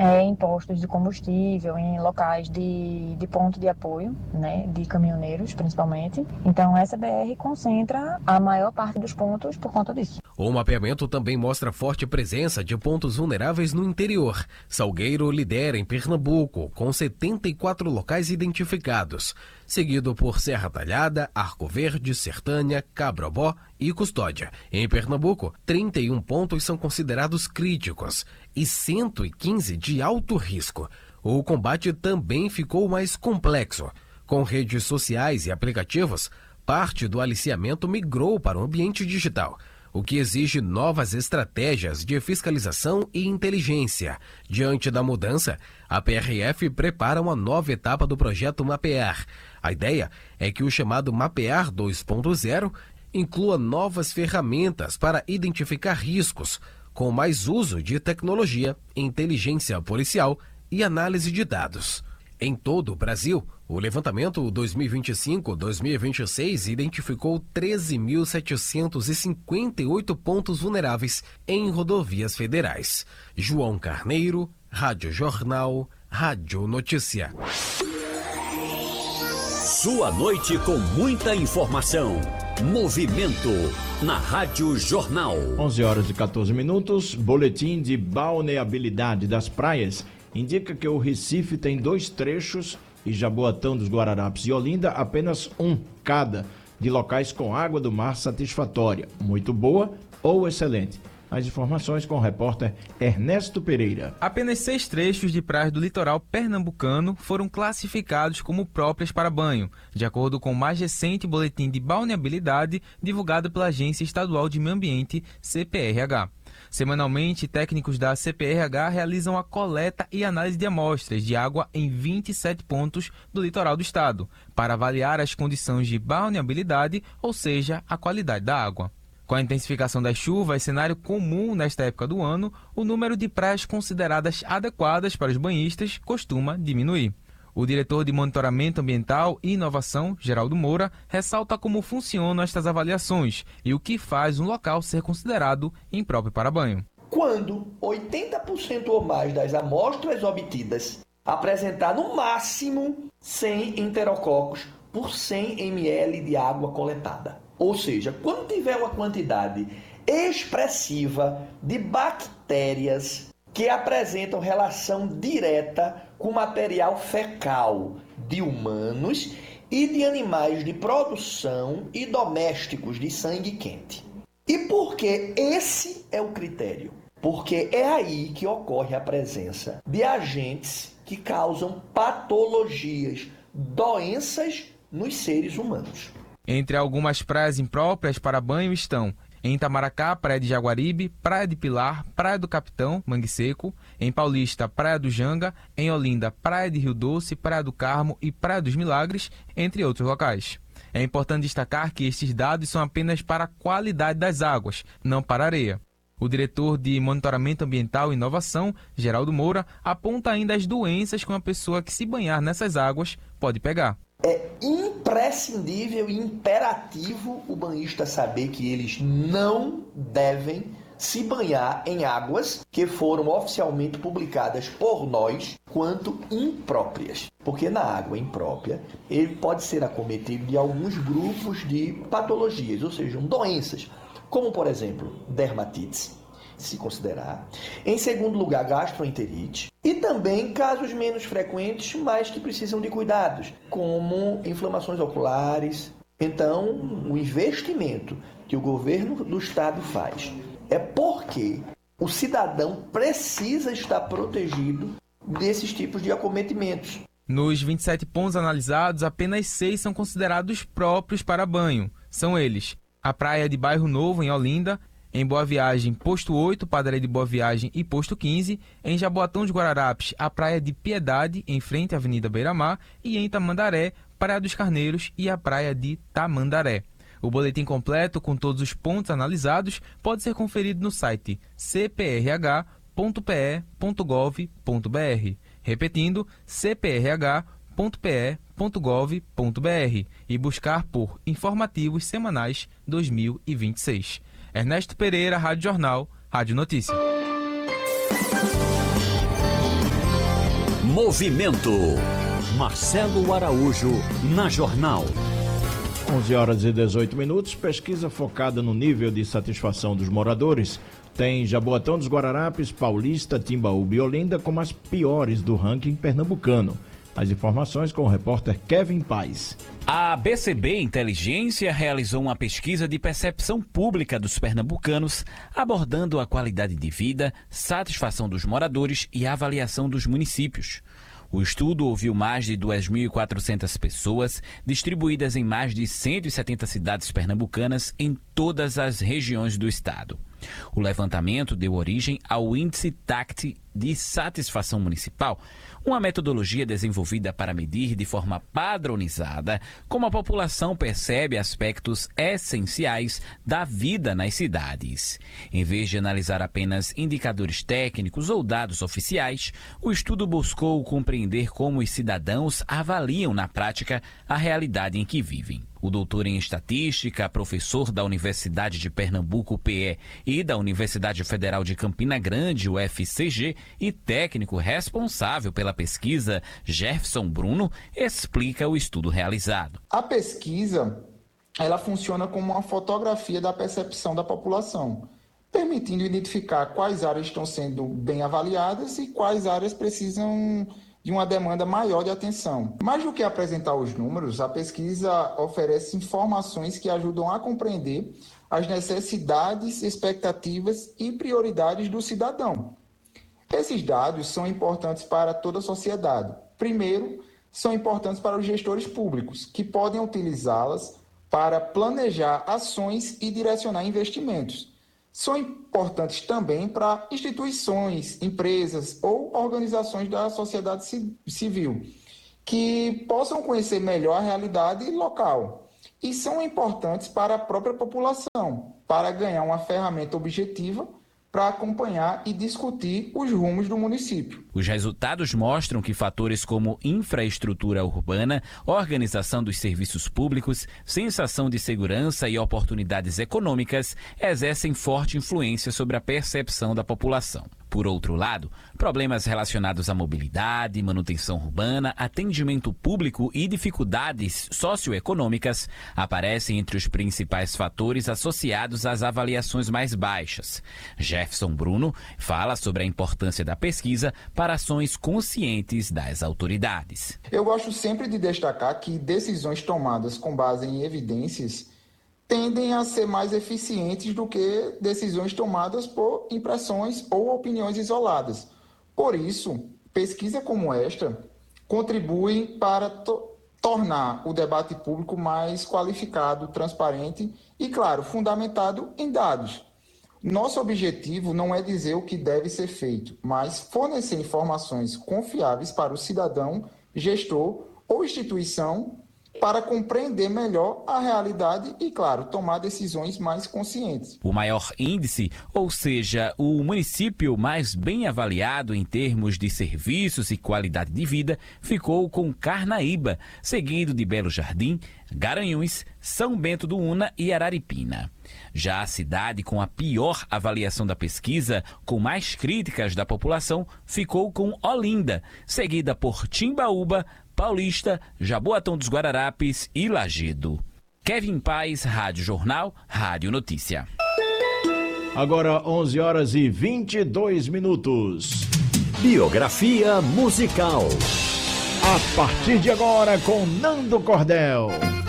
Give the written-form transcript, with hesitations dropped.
em postos de combustível, em locais de ponto de apoio, né, de caminhoneiros principalmente. Então essa BR concentra a maior parte dos pontos por conta disso. O mapeamento também mostra forte presença de pontos vulneráveis no interior. Salgueiro lidera em Pernambuco, com 74 locais identificados, seguido por Serra Talhada, Arco Verde, Sertânia, Cabrobó e Custódia. Em Pernambuco, 31 pontos são considerados críticos e 115 de alto risco. O combate também ficou mais complexo. Com redes sociais e aplicativos, parte do aliciamento migrou para o ambiente digital, o que exige novas estratégias de fiscalização e inteligência. Diante da mudança, a PRF prepara uma nova etapa do projeto Mapear. A ideia é que o chamado Mapear 2.0 inclua novas ferramentas para identificar riscos, com mais uso de tecnologia, inteligência policial e análise de dados. Em todo o Brasil, o levantamento 2025-2026 identificou 13.758 pontos vulneráveis em rodovias federais. João Carneiro, Rádio Jornal, Rádio Notícia. Sua noite com muita informação. Movimento na Rádio Jornal. 11h14. Boletim de balneabilidade das praias indica que o Recife tem 2 trechos e Jaboatão dos Guararapes e Olinda apenas um cada de locais com água do mar satisfatória, muito boa ou excelente. As informações com o repórter Ernesto Pereira. Apenas 6 trechos de praias do litoral pernambucano foram classificados como próprias para banho, de acordo com o mais recente boletim de balneabilidade divulgado pela Agência Estadual de Meio Ambiente, CPRH. Semanalmente, técnicos da CPRH realizam a coleta e análise de amostras de água em 27 pontos do litoral do estado, para avaliar as condições de balneabilidade, ou seja, a qualidade da água. Com a intensificação das chuvas, cenário comum nesta época do ano, o número de praias consideradas adequadas para os banhistas costuma diminuir. O diretor de Monitoramento Ambiental e Inovação, Geraldo Moura, ressalta como funcionam estas avaliações e o que faz um local ser considerado impróprio para banho. Quando 80% ou mais das amostras obtidas apresentar no máximo 100 enterococos por 100 ml de água coletada. Ou seja, quando tiver uma quantidade expressiva de bactérias que apresentam relação direta com material fecal de humanos e de animais de produção e domésticos de sangue quente. E por que esse é o critério? Porque é aí que ocorre a presença de agentes que causam patologias, doenças nos seres humanos. Entre algumas praias impróprias para banho estão em Itamaracá, Praia de Jaguaribe, Praia de Pilar, Praia do Capitão, Mangue Seco, em Paulista, Praia do Janga, em Olinda, Praia de Rio Doce, Praia do Carmo e Praia dos Milagres, entre outros locais. É importante destacar que estes dados são apenas para a qualidade das águas, não para a areia. O diretor de Monitoramento Ambiental e Inovação, Geraldo Moura, aponta ainda as doenças que uma pessoa que se banhar nessas águas pode pegar. É imprescindível e imperativo o banhista saber que eles não devem se banhar em águas que foram oficialmente publicadas por nós quanto impróprias. Porque na água imprópria, ele pode ser acometido de alguns grupos de patologias, ou seja, doenças, como por exemplo, dermatites, se considerar. Em segundo lugar, gastroenterite. E também casos menos frequentes, mas que precisam de cuidados, como inflamações oculares. Então, o investimento que o governo do estado faz é porque o cidadão precisa estar protegido desses tipos de acometimentos. Nos 27 pontos analisados, apenas 6 são considerados próprios para banho. São eles: a Praia de Bairro Novo, em Olinda; em Boa Viagem, Posto 8, Padaria de Boa Viagem e Posto 15, em Jaboatão dos Guararapes, a Praia de Piedade, em frente à Avenida Beira-Mar, e em Tamandaré, Praia dos Carneiros e a Praia de Tamandaré. O boletim completo, com todos os pontos analisados, pode ser conferido no site cprh.pe.gov.br. Repetindo, cprh.pe.gov.br e buscar por Informativos Semanais 2026. Ernesto Pereira, Rádio Jornal, Rádio Notícia. Movimento. Marcelo Araújo, na Jornal. 11 horas e 18 minutos. Pesquisa focada no nível de satisfação dos moradores tem Jaboatão dos Guararapes, Paulista, Timbaúba e Olinda como as piores do ranking pernambucano. As informações com o repórter Kevin Paes. A BCB Inteligência realizou uma pesquisa de percepção pública dos pernambucanos, abordando a qualidade de vida, satisfação dos moradores e avaliação dos municípios. O estudo ouviu mais de 2.400 pessoas, distribuídas em mais de 170 cidades pernambucanas em todas as regiões do estado. O levantamento deu origem ao Índice TACT de Satisfação Municipal, uma metodologia desenvolvida para medir de forma padronizada como a população percebe aspectos essenciais da vida nas cidades. Em vez de analisar apenas indicadores técnicos ou dados oficiais, o estudo buscou compreender como os cidadãos avaliam na prática a realidade em que vivem. O doutor em estatística, professor da Universidade de Pernambuco, PE, e da Universidade Federal de Campina Grande, UFCG, e técnico responsável pela pesquisa, Jefferson Bruno, explica o estudo realizado. A pesquisa, ela funciona como uma fotografia da percepção da população, permitindo identificar quais áreas estão sendo bem avaliadas e quais áreas precisam de uma demanda maior de atenção. Mais do que apresentar os números, a pesquisa oferece informações que ajudam a compreender as necessidades, expectativas e prioridades do cidadão. Esses dados são importantes para toda a sociedade. Primeiro, são importantes para os gestores públicos, que podem utilizá-las para planejar ações e direcionar investimentos. São importantes também para instituições, empresas ou organizações da sociedade civil, que possam conhecer melhor a realidade local. E são importantes para a própria população, para ganhar uma ferramenta objetiva para acompanhar e discutir os rumos do município. Os resultados mostram que fatores como infraestrutura urbana, organização dos serviços públicos, sensação de segurança e oportunidades econômicas exercem forte influência sobre a percepção da população. Por outro lado, problemas relacionados à mobilidade, manutenção urbana, atendimento público e dificuldades socioeconômicas aparecem entre os principais fatores associados às avaliações mais baixas. Jefferson Bruno fala sobre a importância da pesquisa para ações conscientes das autoridades. Eu gosto sempre de destacar que decisões tomadas com base em evidências tendem a ser mais eficientes do que decisões tomadas por impressões ou opiniões isoladas. Por isso, pesquisa como esta contribuem para tornar o debate público mais qualificado, transparente e, claro, fundamentado em dados. Nosso objetivo não é dizer o que deve ser feito, mas fornecer informações confiáveis para o cidadão, gestor ou instituição para compreender melhor a realidade e, claro, tomar decisões mais conscientes. O maior índice, ou seja, o município mais bem avaliado em termos de serviços e qualidade de vida, ficou com Carnaíba, seguido de Belo Jardim, Garanhuns, São Bento do Una e Araripina. Já a cidade com a pior avaliação da pesquisa, com mais críticas da população, ficou com Olinda, seguida por Timbaúba, Paulista, Jaboatão dos Guararapes e Lagedo. Kevin Paes, Rádio Jornal, Rádio Notícia. Agora 11 horas e 22 minutos. Biografia musical. A partir de agora com Nando Cordel.